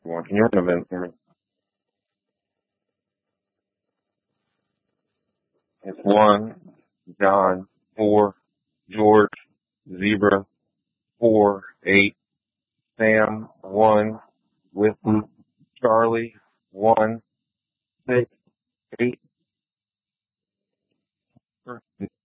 Can you run an event for me? It's 1, John, 4, George, Zebra, 4, 8, Sam, 1, Whitney, Charlie, 1, 6, 8,